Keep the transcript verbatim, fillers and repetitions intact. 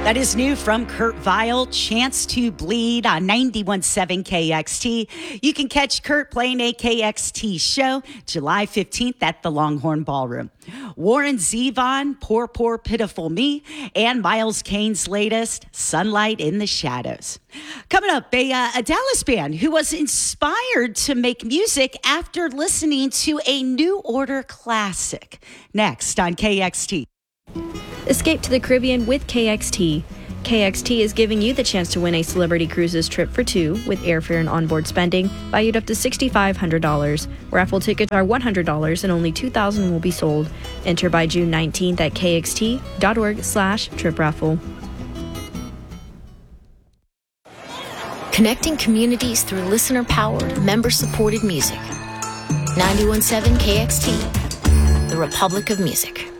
That is new from Kurt Vile, Chance to Bleed on ninety-one point seven K X T. You can catch Kurt playing a K X T show July fifteenth at the Longhorn Ballroom. Warren Zevon, Poor, Poor, Pitiful Me, and Miles Kane's latest, Sunlight in the Shadows. Coming up, a, uh, a Dallas band who was inspired to make music after listening to a New Order classic. Next on K X T. Escape to the Caribbean with K X T. K X T is giving you the chance to win a Celebrity Cruises trip for two with airfare and onboard spending valued up to six thousand five hundred dollars. Raffle tickets are one hundred dollars and only two thousand will be sold. Enter by June nineteenth at kxt.org slash trip raffle. Connecting communities through listener-powered, member-supported music. ninety-one point seven K X T, the Republic of Music.